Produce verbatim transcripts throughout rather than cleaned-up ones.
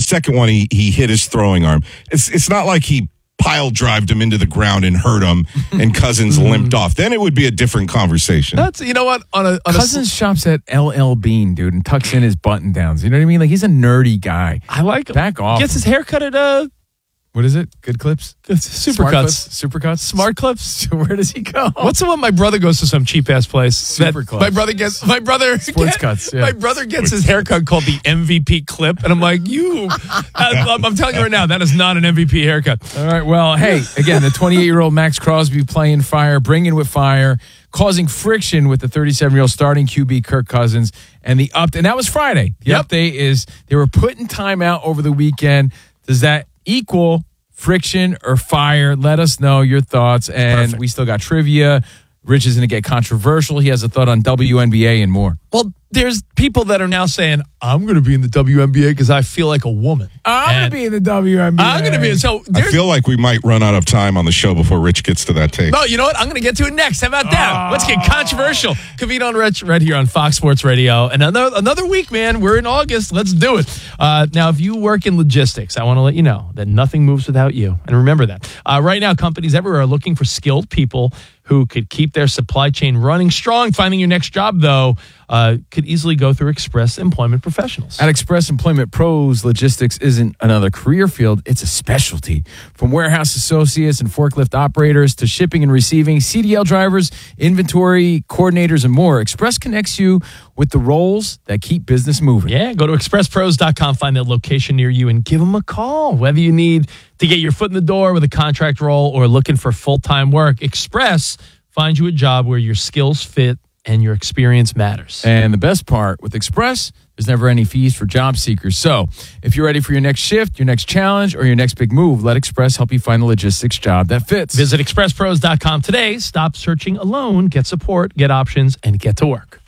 second one, he he hit his throwing arm. It's it's not like he pile drived him into the ground and hurt him, and Cousins limped off. Then it would be a different conversation. That's you know what on a on Cousins a, shops at L L Bean, dude, and tucks in his button downs. You know what I mean? Like he's a nerdy guy. I like him. Back off. Gets his hair cut at uh What is it? Good clips? Super Smart Cuts. Clips? Super Cuts? Smart Clips. Where does he go? What's the one? My brother goes to some cheap ass place. Super that Clubs. My brother gets. My brother Sports get- Cuts, yeah. My brother gets his haircut called the M V P clip, and I'm like, you. I'm, I'm telling you right now, that is not an M V P haircut. All right, well, hey, again, the twenty-eight-year-old Max Crosby playing fire, bringing with fire, causing friction with the thirty-seven-year-old starting Q B Kirk Cousins, and the up. And that was Friday. The Yep. update is they were putting time out over the weekend. Does that equal friction or fire? Let us know your thoughts. And Perfect. we still got trivia. Rich is going to get controversial. He has a thought on W N B A and more. Well, there's people that are now saying, I'm going to be in the W N B A because I feel like a woman. I'm going And to be in the W N B A. I'm going to be. So I there's. feel like we might run out of time on the show before Rich gets to that take. No, you know what? I'm going to get to it next. How about that? Oh. Let's get controversial. Kavita on Rich right here on Fox Sports Radio. And another another week, man. We're in August. Let's do it. Uh, now, if you work in logistics, I want to let you know that nothing moves without you. And remember that. Uh, right now, companies everywhere are looking for skilled people who could keep their supply chain running strong. Finding your next job, though, uh, could easily go through Express Employment Professionals. At Express Employment Pros, logistics isn't another career field, it's a specialty. From warehouse associates and forklift operators to shipping and receiving, C D L drivers, inventory coordinators, and more, Express connects you with the roles that keep business moving. Yeah, go to express pros dot com, find that location near you, and give them a call. Whether you need to get your foot in the door with a contract role or looking for full-time work, Express finds you a job where your skills fit and your experience matters. And the best part, with Express, there's never any fees for job seekers. So if you're ready for your next shift, your next challenge, or your next big move, let Express help you find the logistics job that fits. Visit express pros dot com today. Stop searching alone. Get support, get options, and get to work.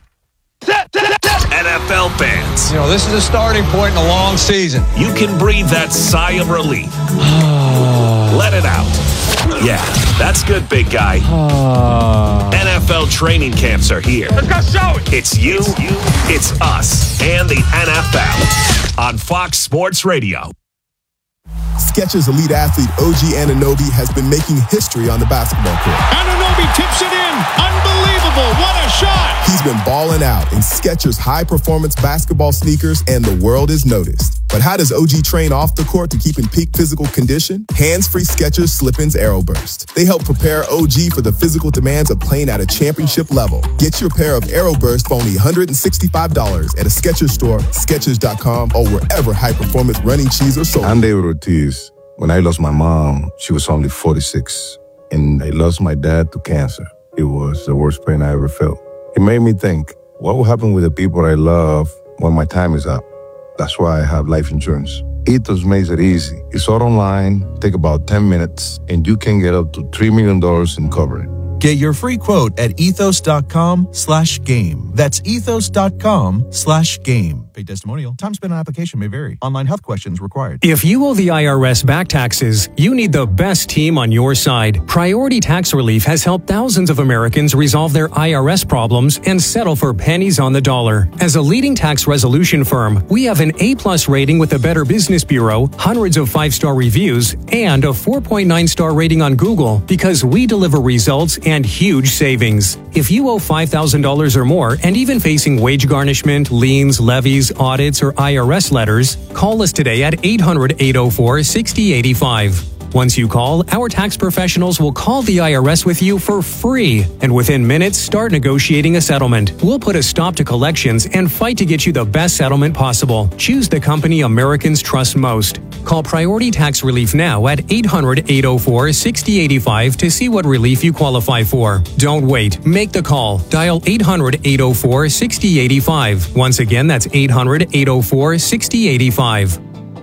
N F L fans, You know, this is a starting point in a long season. you can breathe that sigh of relief. Let it out. Yeah, that's good, big guy. N F L training camps are here. Let's go show it. It's you, it's us, and the N F L on Fox Sports Radio. Skechers elite athlete O G Anunoby has been making history on the basketball court. Anunoby tips it in. Unbelievable. What a shot. He's been balling out in Skechers high-performance basketball sneakers, and the world is noticed. But how does O G train off the court to keep in peak physical condition? Hands-free Skechers Slip-ins Aeroburst. They help prepare O G for the physical demands of playing at a championship level. Get your pair of Aeroburst for only one hundred sixty-five dollars at a Skechers store, Skechers dot com, or wherever high-performance running shoes are sold. I'm David Ortiz. When I lost my mom, she was only forty-six, and I lost my dad to cancer. It was the worst pain I ever felt. It made me think, what will happen with the people I love when my time is up? That's why I have life insurance. Ethos makes it easy. It's all online, take about ten minutes, and you can get up to three million dollars in coverage. Get your free quote at ethos.com slash game. That's ethos.com slash game. Paid testimonial. Time spent on application may vary. Online health questions required. If you owe the I R S back taxes, you need the best team on your side. Priority Tax Relief has helped thousands of Americans resolve their I R S problems and settle for pennies on the dollar. As a leading tax resolution firm, we have an A-plus rating with the Better Business Bureau, hundreds of five-star reviews, and a four point nine star rating on Google because we deliver results and huge savings. If you owe five thousand dollars or more and even facing wage garnishment, liens, levies, audits, or I R S letters, call us today at eight hundred, eight oh four, six oh eight five. Once you call, our tax professionals will call the I R S with you for free, and within minutes, start negotiating a settlement. We'll put a stop to collections and fight to get you the best settlement possible. Choose the company Americans trust most. Call Priority Tax Relief now at eight hundred, eight oh four, six oh eight five to see what relief you qualify for. Don't wait. Make the call. Dial eight hundred, eight oh four, six oh eight five. Once again, that's eight hundred, eight oh four, six oh eight five.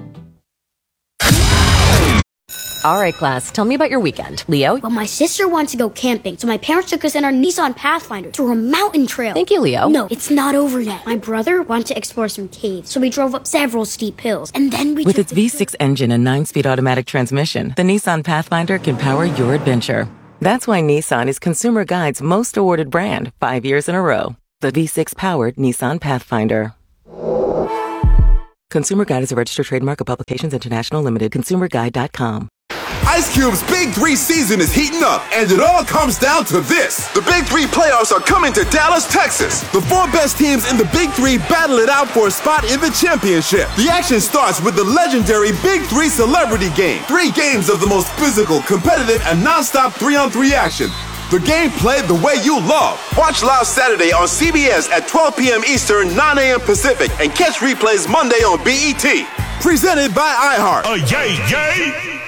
All right, class, tell me about your weekend. Leo? Well, my sister wants to go camping, so my parents took us in our Nissan Pathfinder to a mountain trail. Thank you, Leo. No, it's not over yet. My brother wanted to explore some caves, so we drove up several steep hills, and then we With took its the V six engine and nine-speed automatic transmission, the Nissan Pathfinder can power your adventure. That's why Nissan is Consumer Guide's most awarded brand five years in a row. The V six-powered Nissan Pathfinder. Consumer Guide is a registered trademark of Publications International Limited. consumer guide dot com. Ice Cube's Big Three season is heating up, and it all comes down to this. The Big Three playoffs are coming to Dallas, Texas. The four best teams in the Big Three battle it out for a spot in the championship. The action starts with the legendary Big Three Celebrity Game. Three games of the most physical, competitive, and non-stop three-on-three action. The game played the way you love. Watch live Saturday on C B S at twelve p.m. Eastern, nine a.m. Pacific, and catch replays Monday on B E T. Presented by iHeart. Oh, yay, yay!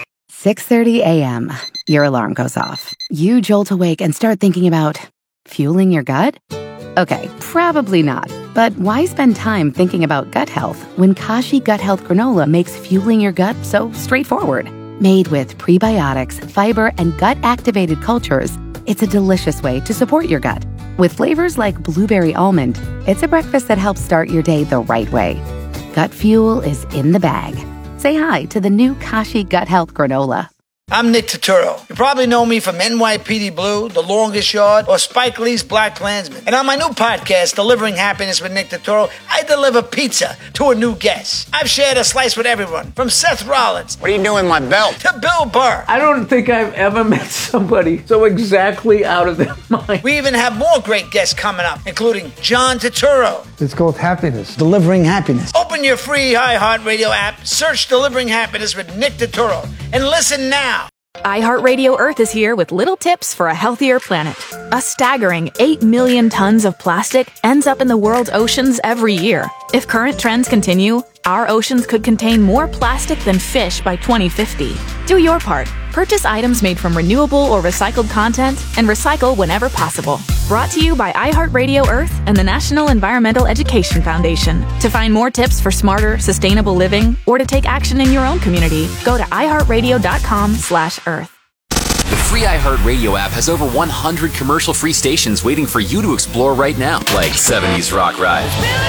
six thirty a.m. Your alarm goes off. You jolt awake and start thinking about fueling your gut? Okay, probably not. But why spend time thinking about gut health when Kashi Gut Health Granola makes fueling your gut so straightforward? Made with prebiotics, fiber, and gut-activated cultures, it's a delicious way to support your gut. With flavors like blueberry almond, it's a breakfast that helps start your day the right way. Gut fuel is in the bag. Say hi to the new Kashi Gut Health Granola. I'm Nick Turturro. You probably know me from N Y P D Blue, The Longest Yard, or Spike Lee's Black Klansman. And on my new podcast, Delivering Happiness with Nick Turturro, I deliver pizza to a new guest. I've shared a slice with everyone, from Seth Rollins. What are you doing, my belt? To Bill Burr. I don't think I've ever met somebody so exactly out of their mind. We even have more great guests coming up, including John Turturro. It's called Happiness. Delivering Happiness. Open your free iHeartRadio app, search Delivering Happiness with Nick Turturro, and listen now. iHeartRadio Earth is here with little tips for a healthier planet. A staggering eight million tons of plastic ends up in the world's oceans every year. If current trends continue, our oceans could contain more plastic than fish by twenty fifty. Do your part. Purchase items made from renewable or recycled content and recycle whenever possible. Brought to you by iHeartRadio Earth and the National Environmental Education Foundation. To find more tips for smarter, sustainable living or to take action in your own community, go to iHeartRadio.com slash Earth. The free iHeartRadio app has over one hundred commercial-free stations waiting for you to explore right now, like seventies Rock Ride,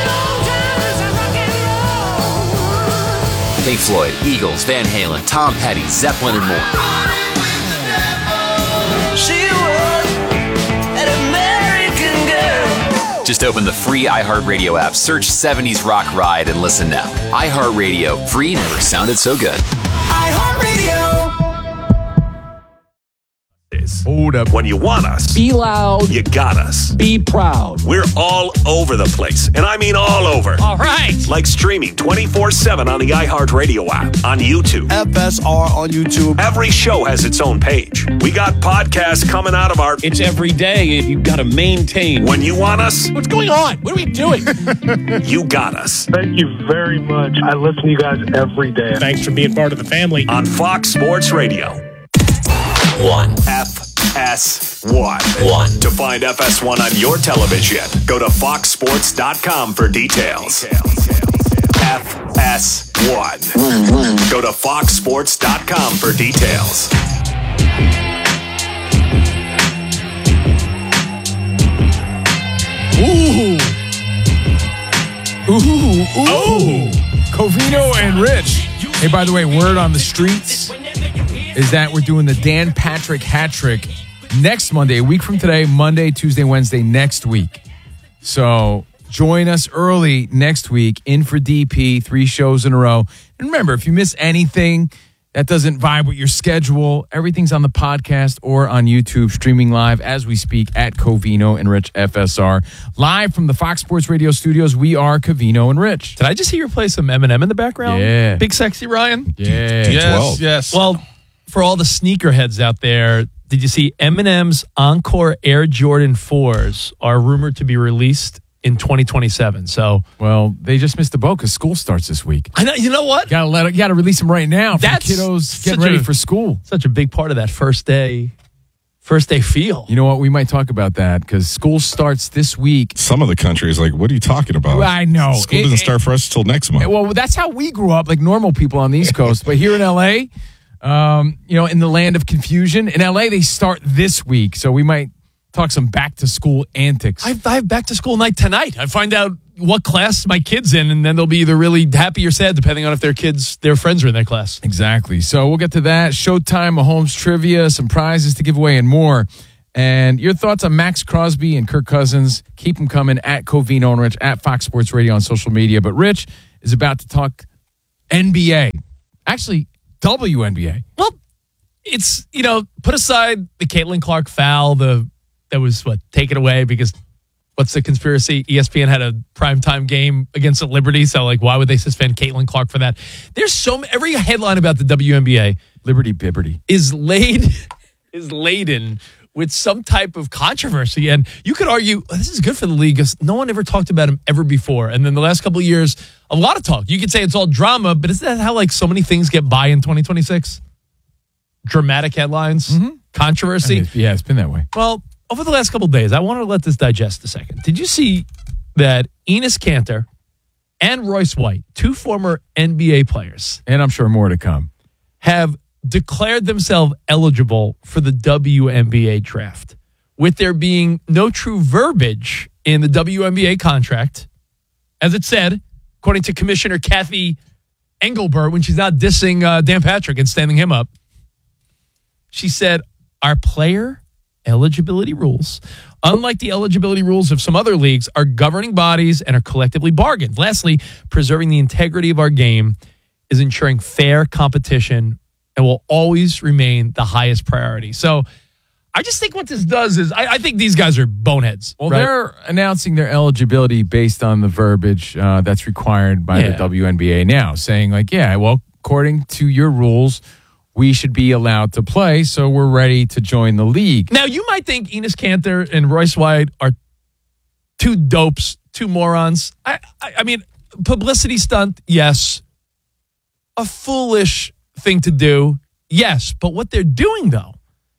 Pink Floyd, Eagles, Van Halen, Tom Petty, Zeppelin, and more. She was an American girl. Just open the free iHeartRadio app, search seventies Rock Ride, and listen now. iHeartRadio, free never sounded so good. iHeartRadio. Hold up. When you want us, Be loud. you got us. Be proud. We're all over the place, and I mean all over. All right. Like streaming twenty-four seven on the iHeartRadio app, on YouTube. F S R on YouTube. Every show has its own page. We got podcasts coming out of our... It's every day. You got to maintain. When you want us, What's going on? What are we doing? you got us. Thank you very much. I listen to you guys every day. Thanks for being part of the family. On Fox Sports Radio. One. F S one. One. To find F S one on your television, go to fox sports dot com for details. F S one. Go to fox sports dot com for details. Ooh. Ooh. Ooh. Covino and Rich. Hey, by the way, word on the streets is that we're doing the Dan Patrick hat trick next Monday, a week from today, Monday, Tuesday, Wednesday, next week. So join us early next week, in for D P, three shows in a row. And remember, if you miss anything that doesn't vibe with your schedule, everything's on the podcast or on YouTube, streaming live as we speak at Covino and Rich F S R. Live from the Fox Sports Radio studios, we are Covino and Rich. Did I just hear you play some Eminem in the background? Yeah. Big Sexy Ryan? Yeah. Yes, yes. Well, for all the sneakerheads out there, did you see Eminem's Encore Air Jordan fours are rumored to be released in twenty twenty-seven? So, well, they just missed the boat because school starts this week. I know. You know what? Gotta let. You gotta release them right now. For That's the kiddos getting such ready a- for school. Such a big part of that first day, first day feel. You know what? We might talk about that because school starts this week. Some of the country is like, what are you talking about? Well, I know. School It- doesn't it- start for us until next month. Well, that's how we grew up, like normal people on the East Coast. But here in L A, um, you know, in the land of confusion, in L A they start this week, so we might talk some back to school antics. I, I have back to school night tonight. I find out what class my kid's in, and then they'll be either really happy or sad, depending on if their kids, their friends are in that class. Exactly. So we'll get to that. Showtime, Mahomes trivia, some prizes to give away, and more. And your thoughts on Max Crosby and Kirk Cousins? Keep them coming at Covino and Rich, at Fox Sports Radio on social media. But Rich, is about to talk N B A. Actually, W N B A. Well, it's, you know, put aside the Caitlin Clark foul, the that was, what, taken away because what's the conspiracy? E S P N had a primetime game against the Liberty, so, like, why would they suspend Caitlin Clark for that? There's so many, every headline about the W N B A Liberty Bibberty is laid is laden with some type of controversy. And you could argue, oh, this is good for the league because no one ever talked about him ever before. And then the last couple of years, a lot of talk. You could say it's all drama, but isn't that how, like, so many things get by in twenty twenty-six? Dramatic headlines, mm-hmm. controversy. I mean, yeah, it's been that way. Well, over the last couple of days, I want to let this digest a second. Did you see that Enes Kanter and Royce White, two former N B A players, and I'm sure more to come, have declared themselves eligible for the W N B A draft, with there being no true verbiage in the W N B A contract, as it said, according to Commissioner Kathy Engelbert, when she's out dissing uh, Dan Patrick and standing him up. She said, our player eligibility rules, unlike the eligibility rules of some other leagues, are governing bodies and are collectively bargained. Lastly, preserving the integrity of our game is ensuring fair competition and will always remain the highest priority. So I just think what this does is, I, I think these guys are boneheads. Well, right? They're announcing their eligibility based on the verbiage uh, that's required by Yeah. the W N B A now, saying like, yeah, well, according to your rules, we should be allowed to play, so we're ready to join the league. Now, you might think Enes Kanter and Royce White are two dopes, two morons. I, I, I mean, publicity stunt, yes. A foolish thing to do, yes. But what they're doing, though,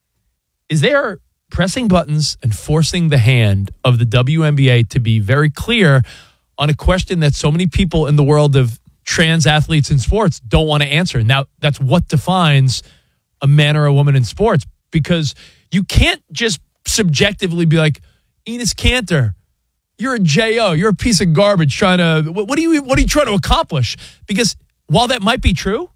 is they are pressing buttons and forcing the hand of the W N B A to be very clear on a question that so many people in the world of trans athletes in sports don't want to answer. Now, that's what defines a man or a woman in sports, because you can't just subjectively be like, Enes Kanter, you're a J O, you're a piece of garbage trying to, what, what, are you, what are you trying to accomplish? Because while that might be true,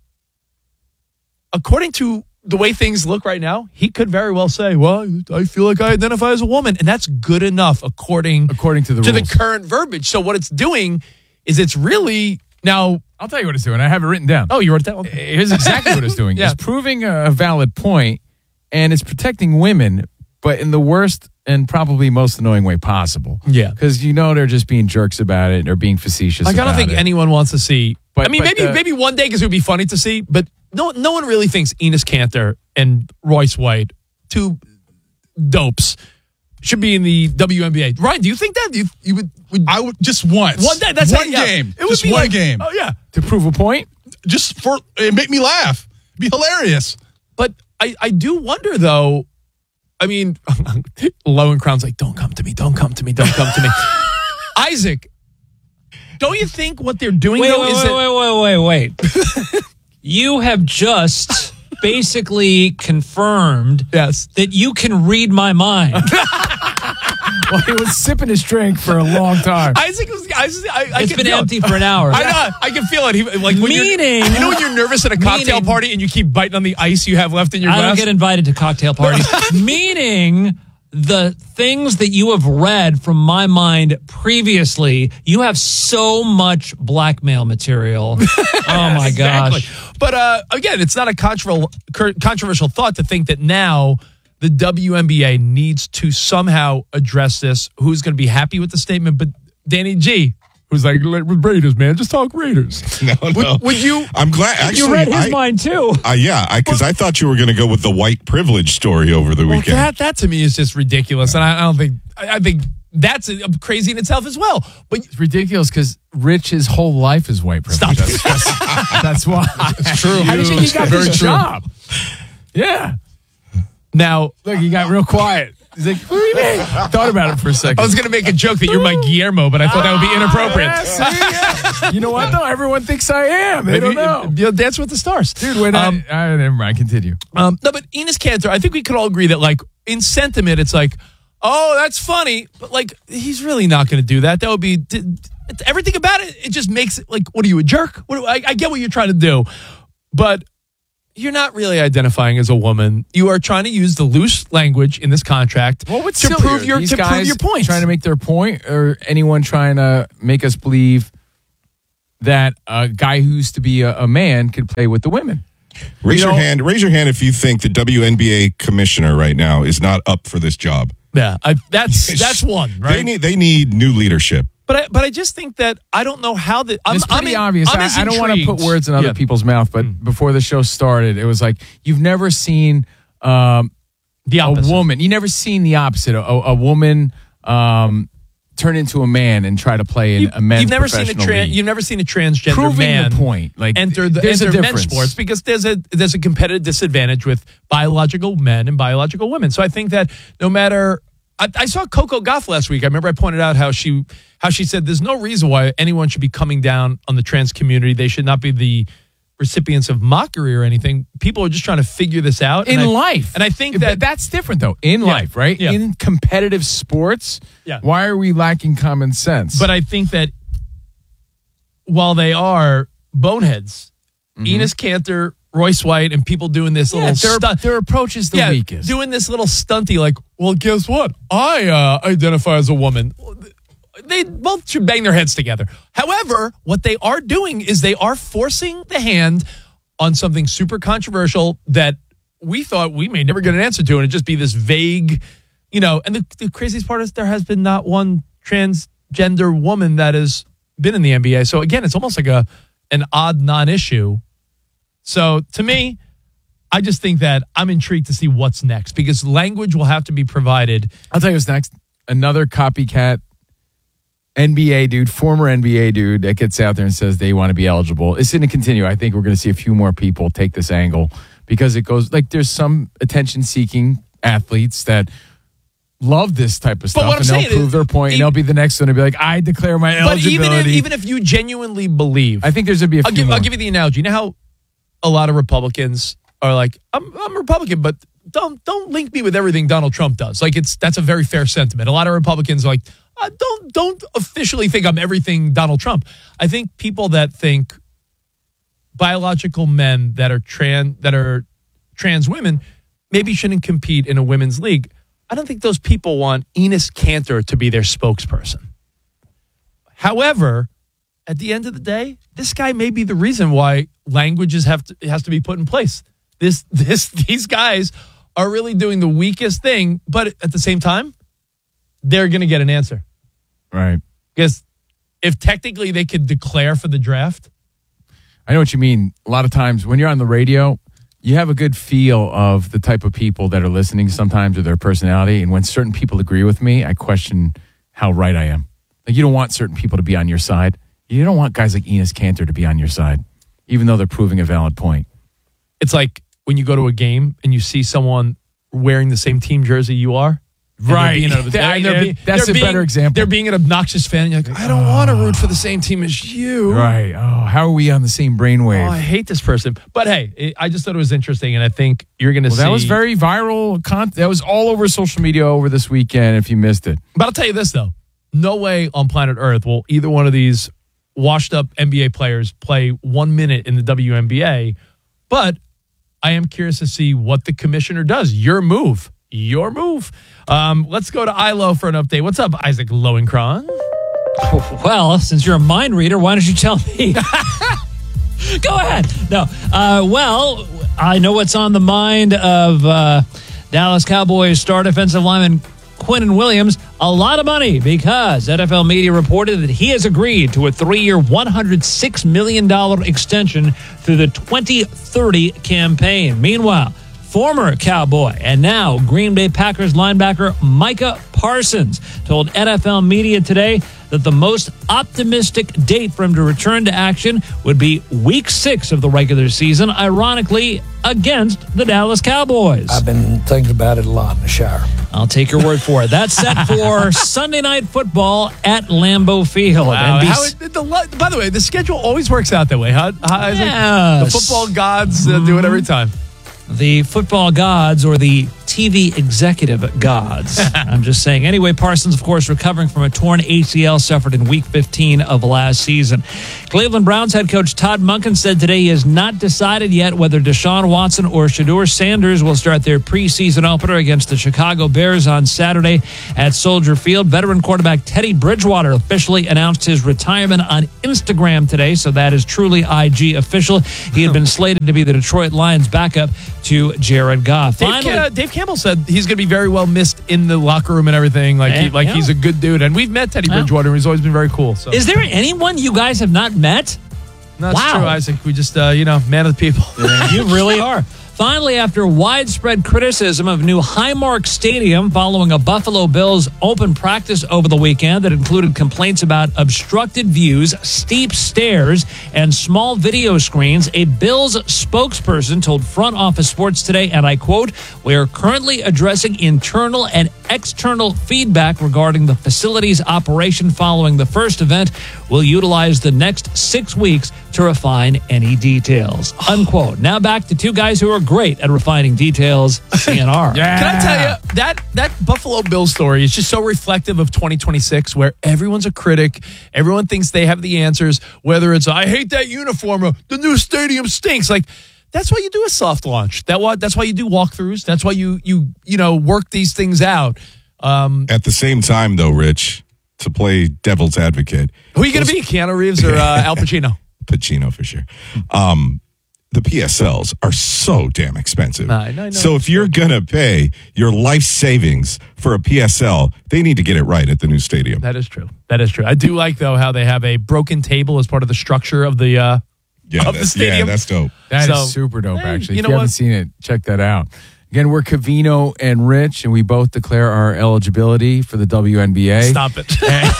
according to the way things look right now, he could very well say, well, I feel like I identify as a woman. And that's good enough according, according to the to rules. the current verbiage. So what it's doing is it's really, now, I'll tell you what it's doing. I have it written down. Oh, you wrote it down? Here's exactly what it's doing. Yeah. It's proving a valid point, and it's protecting women, but in the worst and probably most annoying way possible. Yeah. Because you know they're just being jerks about it or being facetious Like, I don't about think it. anyone wants to see. But- I mean, but maybe the- maybe one day because it would be funny to see, but no no one really thinks Enes Kanter and Royce White, two dopes, should be in the W N B A. Ryan, do you think that? You, you would, would I would just once. one day? That's one how- yeah. game. It would just be one like- game. Oh yeah, To prove a point? Just for it make me laugh. Be hilarious. but I I do wonder though. I mean, Lowen Crown's like, don't come to me, don't come to me, don't come to me. Isaac, don't you think what they're doing Wait, though wait, is wait, that wait, wait, wait, wait. You have just basically confirmed yes that you can read my mind. Well, he was sipping his drink for a long time. Isaac was. Isaac, I, I It's can been feel it. empty for an hour. I know. I can feel it. He, like when Meaning- you're, you know when you're nervous at a cocktail Meaning- party and you keep biting on the ice you have left in your I glass. don't get invited to cocktail parties. Meaning the things that you have read from my mind previously, you have so much blackmail material. Oh my Exactly. gosh. But uh, again, it's not a controversial controversial thought to think that now the W N B A needs to somehow address this. Who's going to be happy with the statement? But Danny G, who's like, Raiders, man, just talk Raiders. No, no. Would, would you? I'm glad. Actually, You read his I, mind too. Uh, yeah, because I, I thought you were going to go with the white privilege story over the Well, weekend. that that to me is just ridiculous, and I, I don't think I, I think that's uh, crazy in itself as well. But It's ridiculous because Rich, his whole life is white privilege. Stop. That's, that's, that's why. It's true. How do you think he got Very this true. job? Yeah. now Look, he got real quiet. He's like, what do you mean? Thought about it for a second. I was going to make a joke that you're my Guillermo, but I thought that would be inappropriate. Yeah, see, yeah. You know what, though? Everyone thinks I am. They don't know. You know, Dance with the Stars. Dude, when Um, I, I... Never mind. Continue. Um, no, but Enes Kanter, I think we could all agree that, like, in sentiment, it's like, oh, that's funny, but like, he's really not going to do that. That would be d- d- everything about it. It just makes it like, what are you, a jerk? What do, I, I get what you're trying to do, but you're not really identifying as a woman. You are trying to use the loose language in this contract Well, what's to sillier? prove your These to prove guys your point. Trying to make their point, or anyone trying to make us believe that a guy who used to be a, a man could play with the women. Raise You your know- hand. Raise your hand if you think the W N B A commissioner right now is not up for this job. Yeah, I, that's that's one, right? They need they need new leadership. But I, but I just think that I don't know how the. I'm, It's pretty I'm in- obvious. I'm I, as I don't want to put intrigued. words in other Yeah. people's mouth, but before the show started, it was like you've never seen um, the a woman. You never seen the opposite. A, a woman um, turn into a man and try to play in You- a men's You've never seen a professional trans. league. You've never seen a transgender Proving man the point. Like enter the there's a enter men's difference. sports because there's a there's a competitive disadvantage with biological men and biological women. So I think that no matter. I, I saw Coco Gauff last week. I remember I pointed out how she how she said there's no reason why anyone should be coming down on the trans community. They should not be the recipients of mockery or anything. People are just trying to figure this out in and I- life. And I think But that that's different though. In Yeah. life, right? Yeah. In competitive sports, Yeah. why are we lacking common sense? But I think that while they are boneheads, Enos Cantor, Royce White, and people doing this Yeah, little their, stunt. their approach is the yeah, weakest. doing this little stunty like, well, guess what? I uh, identify as a woman. They both should bang their heads together. However, what they are doing is they are forcing the hand on something super controversial that we thought we may never get an answer to, and it just be this vague, you know. And the, the craziest part is there has been not one transgender woman that has been in the N B A. So again, it's almost like a an odd non-issue. So to me, I just think that I'm intrigued to see what's next because language will have to be provided. I'll tell you what's next. Another copycat N B A dude, former N B A dude that gets out there and says they want to be eligible. It's going to continue. I think we're going to see a few more people take this angle because it goes like there's some attention-seeking athletes that love this type of But stuff what I'm and they'll saying prove is- their point and even- they'll be the next one to be like, I declare my But even eligibility. if, even if you genuinely believe, I think there's going to be a I'll few give, more. I'll give you the analogy. You know how a lot of Republicans are like, I'm, I'm a Republican, but don't don't link me with everything Donald Trump does. Like it's that's a very fair sentiment. A lot of Republicans are like, uh, don't don't officially think I'm everything Donald Trump. I think people that think biological men that are trans that are trans women maybe shouldn't compete in a women's league. I don't think those people want Enos Cantor to be their spokesperson. However, at the end of the day, this guy may be the reason why languages have to has to be put in place. This this these guys are really doing the weakest thing, but at the same time, they're going to get an answer. Right. Because if technically they could declare for the draft, I know what you mean. A lot of times when you're on the radio, you have a good feel of the type of people that are listening sometimes or their personality. And when certain people agree with me, I question how right I am. Like you don't want certain people to be on your side. You don't want guys like Enos Cantor to be on your side, even though they're proving a valid point. it's like when you go to a game and you see someone wearing the same team jersey you are. and they're Right. being a- That- and they're that- being- that's they're a being- better example. They're being an obnoxious fan. And you're like, I don't want to root for the same team as you. Right. Oh, how are we on the same brainwave? Oh, I hate this person. But hey, it, I just thought it was interesting, and I think you're going to Well, see. that was very viral content. That was all over social media over this weekend if you missed it. But I'll tell you this, though. No way on planet Earth will either one of these washed up N B A players play one minute in the W N B A. But I am curious to see what the commissioner does. Your move. Your move. Um, let's go to I L O for an update. What's up, Isaac Lowenkron? Well, since you're a mind reader, why don't you tell me? Go ahead. No. Uh, well, I know what's on the mind of uh, Dallas Cowboys star defensive lineman Quinnen Williams. A lot of money because N F L media reported that he has agreed to a three-year, one hundred six million dollars extension through the twenty thirty campaign. Meanwhile, former Cowboy and now Green Bay Packers linebacker Micah Parsons told N F L media today that the most optimistic date for him to return to action would be week six of the regular season, ironically against the Dallas Cowboys. I've been thinking about it a lot in the shower. I'll take your word for it. That's set for Sunday Night Football at Lambeau Field. Wow. And be- How it, the, by the way, the schedule always works out that way. How, how Isaac? Yes. The football gods uh, do it every time. the football gods or the T V executive gods. I'm just saying. Anyway, Parsons, of course, recovering from a torn A C L suffered in week fifteen of last season. Cleveland Browns head coach Todd Monken said today he has not decided yet whether Deshaun Watson or Shedeur Sanders will start their preseason opener against the Chicago Bears on Saturday at Soldier Field. Veteran quarterback Teddy Bridgewater officially announced his retirement on Instagram today, so that is truly I G official. He had been slated to be the Detroit Lions backup to Jared Goff. Dave, Finally, uh, Dave Campbell said he's going to be very well missed in the locker room and everything. Like, he, like yeah. he's a good dude. And we've met Teddy Yeah. Bridgewater, and he's always been very cool. So is there anyone you guys have not met? That's wow. true, Isaac. We just, uh, you know, man of the people. You really are. Finally, after widespread criticism of new Highmark Stadium following a Buffalo Bills open practice over the weekend that included complaints about obstructed views, steep stairs, and small video screens, a Bills spokesperson told Front Office Sports today, and I quote, "We are currently addressing internal and external feedback regarding the facility's operation following the first event. We'll utilize the next six weeks to refine any details." Unquote. Now back to two guys who are great at refining details, C N R. Yeah. Can I tell you, that, that Buffalo Bills story is just so reflective of twenty twenty-six, where everyone's a critic. Everyone thinks they have the answers, whether it's, I hate that uniform, or the new stadium stinks. Like, that's why you do a soft launch. That why, That's why you do walkthroughs. That's why you, you, you know, work these things out. Um, At the same time, though, Rich, to play devil's advocate. Who are you going to be, Keanu Reeves or uh, Al Pacino? Pacino, for sure. Um, the P S Ls are so damn expensive. I know, I know. So if you're going to pay your life savings for a P S L, they need to get it right at the new stadium. That is true. That is true. I do like, though, how they have a broken table as part of the structure of the uh, yeah, of the that's, stadium. Yeah, that's dope. That So, is super dope, hey, actually. you If know you haven't what? seen it, check that out. Again, we're Covino and Rich, and we both declare our eligibility for the W N B A. Stop it.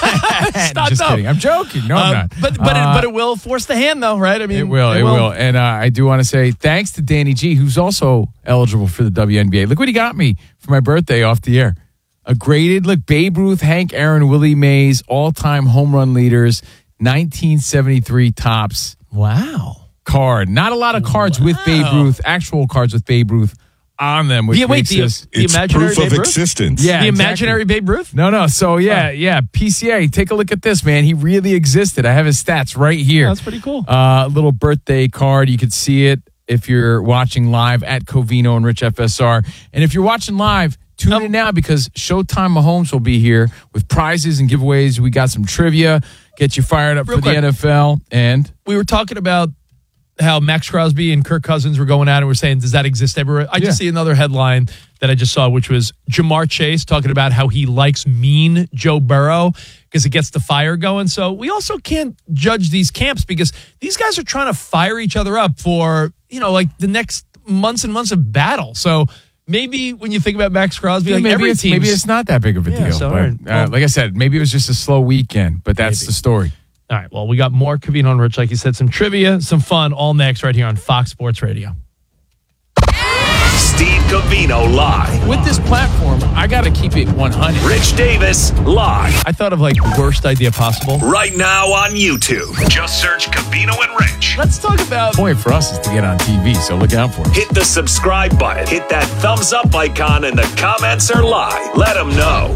Stop, Just no. kidding. I'm joking. No, I'm Uh, not. But but, Uh, it, but it will force the hand, though, right? I mean, It will, it will. And uh, I do want to say thanks to Danny G, who's also eligible for the W N B A. Look what he got me for my birthday off the air. A graded, look, Babe Ruth, Hank Aaron, Willie Mays, all-time home run leaders, nineteen seventy-three Topps Wow. card. Not a lot of cards with Babe Ruth, actual cards with Babe Ruth on them. Which Yeah, wait, makes the, this, the It's imaginary proof of Babe Ruth? existence. Yeah, The exactly. imaginary Babe Ruth? No, no. So, yeah, yeah. P C A, take a look at this, man. He really existed. I have his stats right here. That's pretty cool. Uh, little birthday card. You could see it if you're watching live at Covino and Rich F S R. And if you're watching live, tune Um, in now because Showtime Mahomes will be here with prizes and giveaways. We got some trivia. Get you fired up Real for quick. the N F L. And We were talking about how Max Crosby and Kirk Cousins were going out and we're saying, does that exist everywhere? I Yeah. just see another headline that I just saw, which was Jamar Chase talking about how he likes mean Joe Burrow because it gets the fire going. So we also can't judge these camps because these guys are trying to fire each other up for, you know, like the next months and months of battle. So maybe when you think about Max Crosby, like maybe, every it's, team, maybe it's not that big of a Yeah, deal. so, but, all right. uh, Well- like I said, maybe it was just a slow weekend, but that's Maybe. the story. All right, well, we got more Covino and Rich, like you said, some trivia, some fun, all next right here on Fox Sports Radio. Steve Covino live. With this platform, I got to keep it one hundred. Rich Davis live. I thought of like the worst idea possible. Right now on YouTube. Just search Covino and Rich. Let's talk about... The point for us is to get on T V, so look out for it. Hit the subscribe button. Hit that thumbs up icon and the comments are live. Let them know.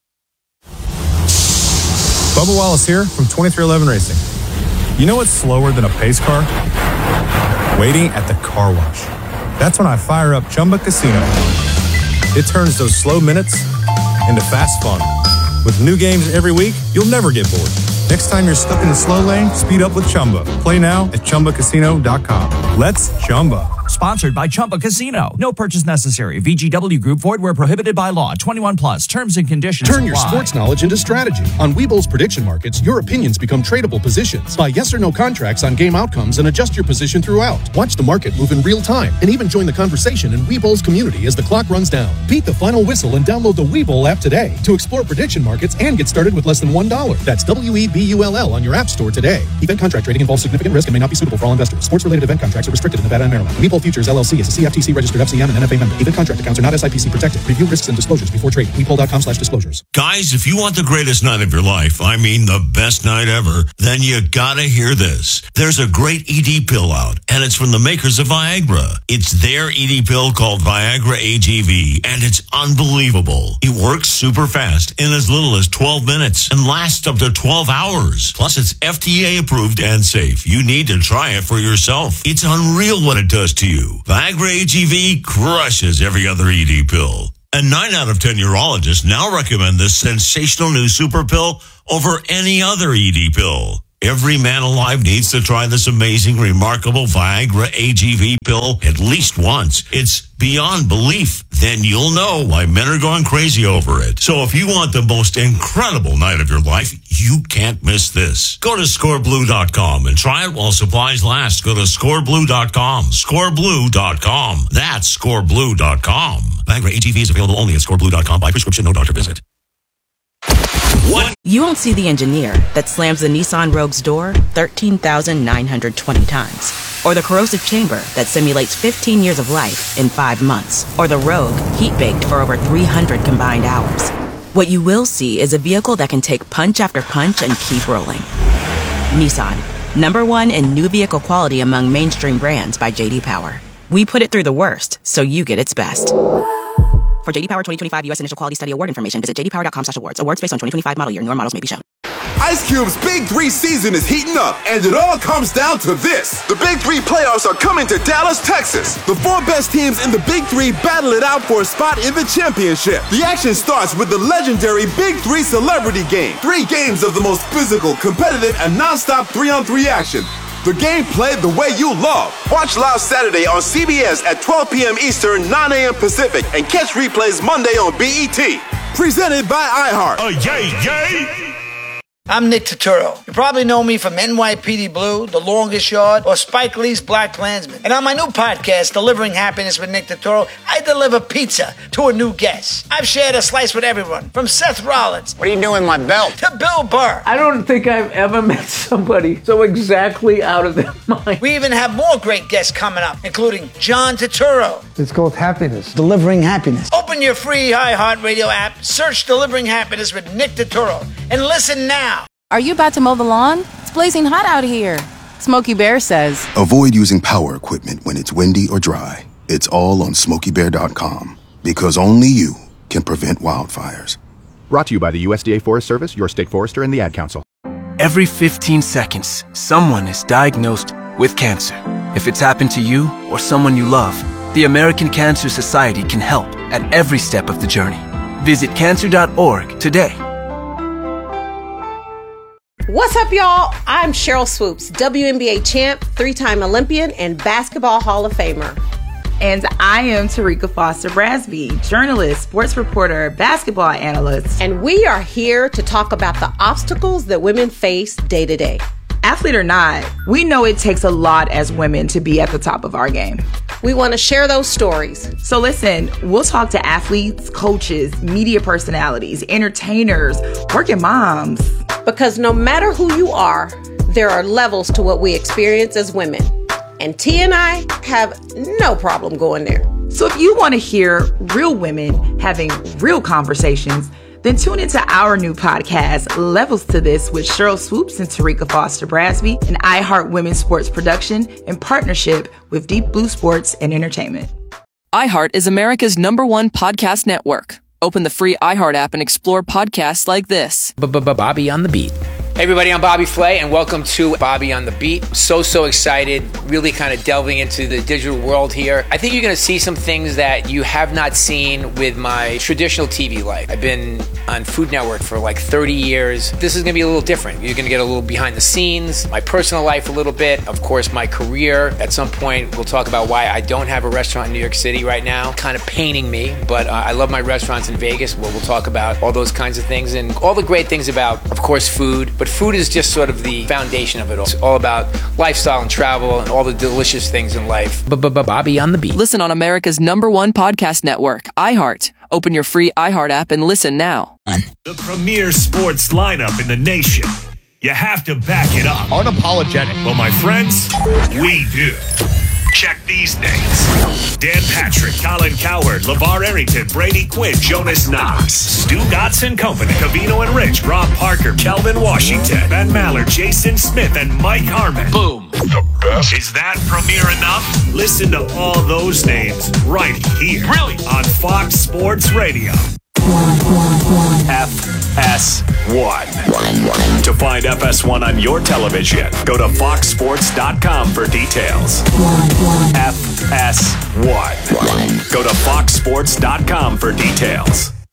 Bubba Wallace here from twenty-three eleven Racing. You know what's slower than a pace car? Waiting at the car wash. That's when I fire up Chumba Casino. It turns those slow minutes into fast fun. With new games every week, you'll never get bored. Next time you're stuck in the slow lane, speed up with Chumba. Play now at Chumba Casino dot com. Let's Chumba. Sponsored by Chumba Casino. No purchase necessary. V G W Group. Void where prohibited by law. twenty-one plus. Terms and conditions Turn your apply. sports knowledge into strategy. On Webull's prediction markets, your opinions become tradable positions. Buy yes or no contracts on game outcomes and adjust your position throughout. Watch the market move in real time and even join the conversation in Webull's community as the clock runs down. Beat the final whistle and download the Webull app today to explore prediction markets and get started with less than one dollar. That's W E B U L L on your app store today. Event contract trading involves significant risk and may not be suitable for all investors. Sports-related event contracts are restricted in Nevada and Maryland. Webull Webull Futures, L L C is a C F T C-registered F C M and N F A member. Even contract accounts are not S I P C protected. Review risks and disclosures before trading. Webull.com slash disclosures. Guys, if you want the greatest night of your life, I mean the best night ever, then you gotta hear this. There's a great E D pill out, and it's from the makers of Viagra. It's their E D pill called Viagra A G V, and it's unbelievable. It works super fast in as little as twelve minutes and lasts up to twelve hours. Plus, it's F D A approved and safe. You need to try it for yourself. It's unreal what it does to you. Viagra A G V crushes every other E D pill. And nine out of ten urologists now recommend this sensational new super pill over any other E D pill. Every man alive needs to try this amazing, remarkable Viagra A G V pill at least once. It's beyond belief. Then you'll know why men are going crazy over it. So if you want the most incredible night of your life, you can't miss this. Go to score blue dot com and try it while supplies last. Go to score blue dot com. score blue dot com. That's score blue dot com. Viagra A G V is available only at score blue dot com by prescription, no doctor visit. What? You won't see the engineer that slams the Nissan Rogue's door thirteen thousand nine hundred twenty times. Or the corrosive chamber that simulates fifteen years of life in five months. Or the Rogue heat-baked for over three hundred combined hours. What you will see is a vehicle that can take punch after punch and keep rolling. Nissan, number one in new vehicle quality among mainstream brands by J D Power. We put it through the worst, so you get its best. For J D Power twenty twenty-five U S Initial Quality Study Award information, visit j d power dot com slash awards. Awards based on twenty twenty-five model year. Newer models may be shown. Ice Cube's Big Three season is heating up, and it all comes down to this. The Big Three playoffs are coming to Dallas, Texas. The four best teams in the Big Three battle it out for a spot in the championship. The action starts with the legendary Big Three Celebrity Game. Three games of the most physical, competitive, and non-stop three-on-three action. The game played the way you love. Watch live Saturday on C B S at twelve p.m. Eastern, nine a.m. Pacific, and catch replays Monday on B E T. Presented by iHeart. Oh, yay, yay! I'm Nick Turturro. You probably know me from N Y P D Blue, The Longest Yard, or Spike Lee's Black Klansman. And on my new podcast, Delivering Happiness with Nick Turturro, I deliver pizza to a new guest. I've shared a slice with everyone, from Seth Rollins. What are you doing with my belt? To Bill Burr. I don't think I've ever met somebody so exactly out of their mind. We even have more great guests coming up, including John Turturro. It's called happiness. Delivering happiness. Open your free iHeartRadio app, search Delivering Happiness with Nick Turturro, and listen now. Are you about to mow the lawn? It's blazing hot out here. Smokey Bear says, avoid using power equipment when it's windy or dry. It's all on smokey bear dot com, because only you can prevent wildfires. Brought to you by the U S D A Forest Service, your state forester, and the Ad Council. Every fifteen seconds, someone is diagnosed with cancer. If it's happened to you or someone you love, the American Cancer Society can help at every step of the journey. Visit cancer dot org today. What's up, y'all? I'm Cheryl Swoops, W N B A champ, three-time Olympian, and Basketball Hall of Famer. And I am Tarika Foster Brasby, journalist, sports reporter, basketball analyst. And we are here to talk about the obstacles that women face day to day. Athlete or not, we know it takes a lot as women to be at the top of our game. We want to share those stories. So listen, we'll talk to athletes, coaches, media personalities, entertainers, working moms. Because no matter who you are, there are levels to what we experience as women. And T and I have no problem going there. So if you want to hear real women having real conversations, then tune into our new podcast, Levels to This, with Cheryl Swoops and Tarika Foster Brasby, an iHeart Women's Sports production in partnership with Deep Blue Sports and Entertainment. iHeart is America's number one podcast network. Open the free iHeart app and explore podcasts like this. Bobby on the Beat. Hey everybody, I'm Bobby Flay, and welcome to Bobby on the Beat. So, so excited, really kind of delving into the digital world here. I think you're going to see some things that you have not seen with my traditional T V life. I've been on Food Network for like thirty years. This is going to be a little different. You're going to get a little behind the scenes, my personal life a little bit, of course, my career. At some point, we'll talk about why I don't have a restaurant in New York City right now, kind of paining me, but uh, I love my restaurants in Vegas, where we'll talk about all those kinds of things and all the great things about, of course, food, but food is just sort of the foundation of it all. It's all about lifestyle and travel and all the delicious things in life. Bobby on the Beat. Listen on America's number one podcast network, iHeart. Open your free iHeart app and listen now. The premier sports lineup in the nation. You have to back it up. Unapologetic. Well, my friends, we do. Check these names: Dan Patrick, Colin Cowherd, LeVar Arrington, Brady Quinn, Jonas Knox, Stu Dotson Company, Cavino and Rich, Rob Parker, Kelvin Washington, Ben Maller, Jason Smith, and Mike Harmon. Boom. The best. Is that premiere enough? Listen to all those names right here. Really? On Fox Sports Radio. F S one. To find F S one on your television, go to fox sports dot com for details. F S one. Go to fox sports dot com for details.